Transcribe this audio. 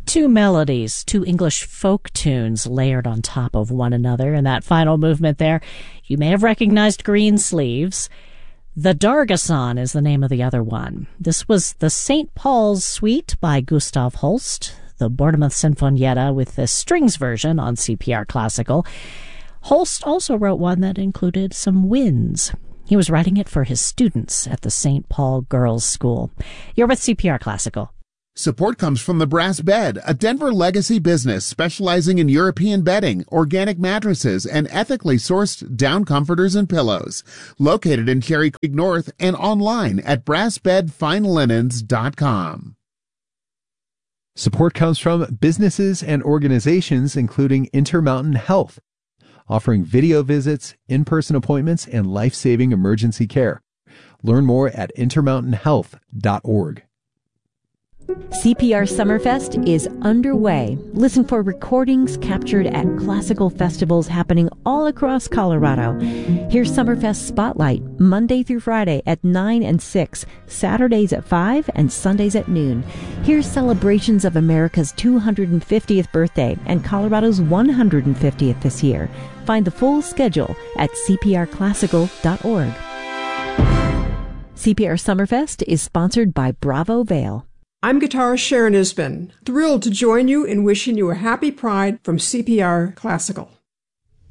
Two melodies, two English folk tunes layered on top of one another in that final movement there. You may have recognized Greensleeves. The Dargason is the name of the other one. This was the St. Paul's Suite by Gustav Holst, the Bournemouth Sinfonietta with the strings version on CPR Classical. Holst also wrote one that included some winds. He was writing it for his students at the St. Paul Girls' School. You're with CPR Classical. Support comes from the Brass Bed, a Denver legacy business specializing in European bedding, organic mattresses, and ethically sourced down comforters and pillows. Located in Cherry Creek North and online at brassbedfinelinens.com. Support comes from businesses and organizations including Intermountain Health, offering video visits, in-person appointments, and life-saving emergency care. Learn more at intermountainhealth.org. CPR Summerfest is underway. Listen for recordings captured at classical festivals happening all across Colorado. Here's Summerfest Spotlight, Monday through Friday at 9 and 6, Saturdays at 5, and Sundays at noon. Here's celebrations of America's 250th birthday and Colorado's 150th this year. Find the full schedule at cprclassical.org. CPR Summerfest is sponsored by Bravo Vail. I'm guitarist Sharon Isbin, thrilled to join you in wishing you a happy Pride from CPR Classical.